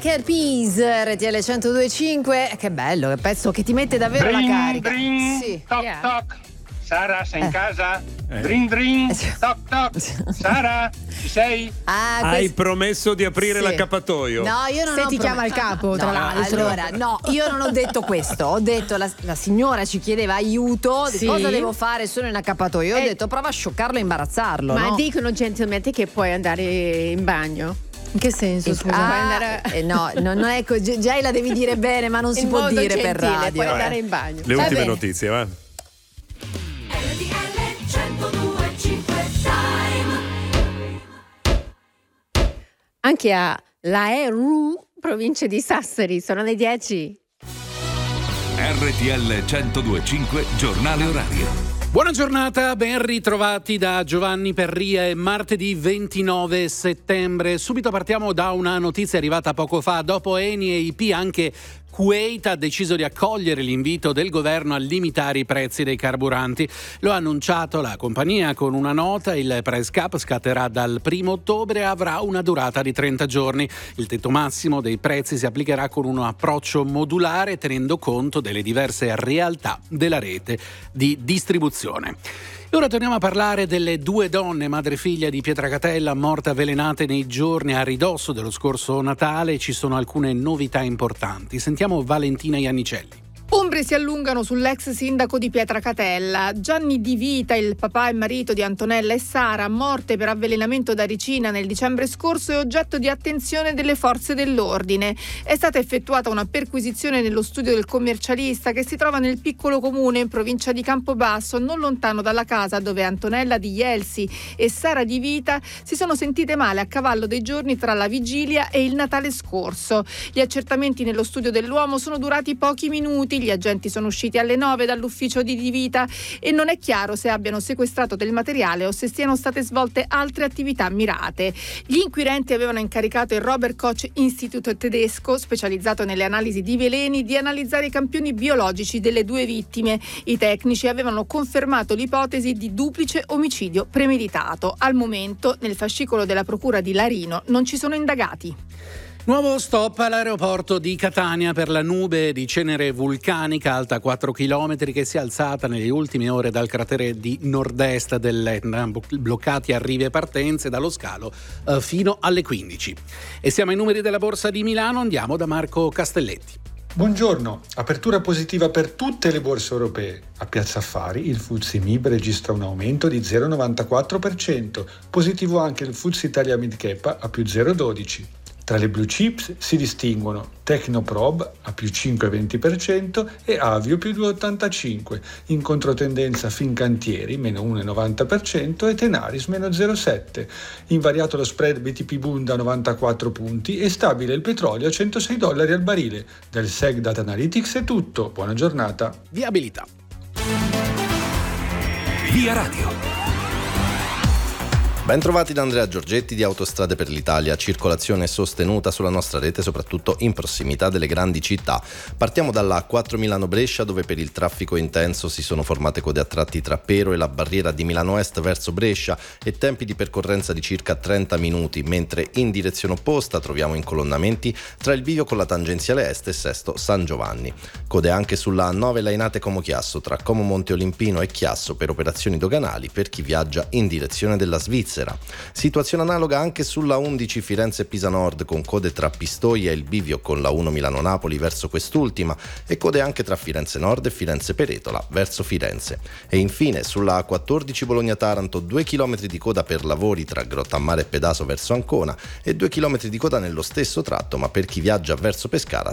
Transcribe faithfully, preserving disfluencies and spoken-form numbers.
Eyed Peas, R T L centodue e cinque. Che bello, che pezzo che ti mette davvero Dring, la carica. Dring, Sì. toc Yeah. toc. Sara, sei in Eh. casa? Eh. Dring dring, toc toc. Sara, ci sei? Ah, Hai quest- promesso di aprire Sì. l'accappatoio. No, io non Se ho ti prom- chiama il capo, tra No, l'altro. Allora, no, io non ho detto questo. Ho detto la, la signora ci chiedeva aiuto. Di Sì. cosa devo fare? Sono in accappatoio. Io ho Eh. detto prova a scioccarlo e imbarazzarlo. Ma no? dicono gentilmente che puoi andare in bagno. In che senso, scusa? Puoi Ah, andare... eh, no, no, non è così. Già la devi dire bene, ma non si in può modo dire gentile, per radio. puoi eh. andare in bagno. Le Va ultime bene. notizie, va. Anche a Laeru, provincia di Sassari, sono le dieci. R T L centodue e cinque, giornale orario. Buona giornata, ben ritrovati da Giovanni Perria. È martedì ventinove settembre. Subito partiamo da una notizia arrivata poco fa. Dopo Eni e I P anche Kuwait ha deciso di accogliere l'invito del governo a limitare i prezzi dei carburanti. Lo ha annunciato la compagnia con una nota. Il price cap scatterà dal primo ottobre e avrà una durata di trenta giorni. Il tetto massimo dei prezzi si applicherà con un approccio modulare tenendo conto delle diverse realtà della rete di distribuzione. E ora torniamo a parlare delle due donne, madre e figlia di Pietracatella, morte avvelenate nei giorni a ridosso dello scorso Natale. Ci sono alcune novità importanti. Sentiamo Valentina Iannicelli. Ombre si allungano sull'ex sindaco di Pietracatella. Gianni Di Vita, il papà e marito di Antonella e Sara, morte per avvelenamento da ricina nel dicembre scorso, è oggetto di attenzione delle forze dell'ordine. È stata effettuata una perquisizione nello studio del commercialista che si trova nel piccolo comune in provincia di Campobasso, non lontano dalla casa dove Antonella Di Ielsi e Sara Di Vita si sono sentite male a cavallo dei giorni tra la vigilia e il Natale scorso. Gli accertamenti nello studio dell'uomo sono durati pochi minuti. Gli agenti sono usciti alle nove dall'ufficio di Di Vita e non è chiaro se abbiano sequestrato del materiale o se siano state svolte altre attività mirate. Gli inquirenti avevano incaricato il Robert Koch Institute tedesco, specializzato nelle analisi di veleni, di analizzare i campioni biologici delle due vittime. I tecnici avevano confermato l'ipotesi di duplice omicidio premeditato. Al momento, nel fascicolo della procura di Larino non ci sono indagati. Nuovo stop all'aeroporto di Catania per la nube di cenere vulcanica alta quattro chilometri che si è alzata nelle ultime ore dal cratere di nord-est dell'Etna, bloccati arrivi e partenze dallo scalo eh, fino alle quindici. E siamo ai numeri della borsa di Milano, andiamo da Marco Castelletti. Buongiorno, apertura positiva per tutte le borse europee. A Piazza Affari il F T S E M I B registra un aumento di zero virgola novantaquattro per cento, positivo anche il F T S E Italia Mid Cap a più zero virgola dodici per cento. Tra le blue chips si distinguono Tecnoprobe a più cinque virgola venti per cento e Avio più due virgola ottantacinque per cento, in controtendenza Fincantieri meno uno virgola novanta per cento e Tenaris meno zero virgola sette per cento. Invariato lo spread B T P Bund a novantaquattro punti e stabile il petrolio a centosei dollari al barile. Dal S E G Data Analytics è tutto, buona giornata. Viabilità. Via Radio. Ben trovati da Andrea Giorgetti di Autostrade per l'Italia, circolazione sostenuta sulla nostra rete soprattutto in prossimità delle grandi città. Partiamo dalla A quattro Milano-Brescia dove per il traffico intenso si sono formate code a tratti tra Pero e la barriera di Milano Est verso Brescia e tempi di percorrenza di circa trenta minuti, mentre in direzione opposta troviamo incolonnamenti tra il bivio con la tangenziale est e Sesto San Giovanni. Code anche sulla A nove Lainate Como Chiasso tra Como Monte Olimpino e Chiasso per operazioni doganali per chi viaggia in direzione della Svizzera. Situazione analoga anche sulla undici Firenze-Pisa Nord con code tra Pistoia e il bivio con la uno Milano-Napoli verso quest'ultima e code anche tra Firenze Nord e Firenze-Peretola verso Firenze. E infine sulla A quattordici Bologna-Taranto due chilometri di coda per lavori tra Grottammare e Pedaso verso Ancona e due chilometri di coda nello stesso tratto ma per chi viaggia verso Pescara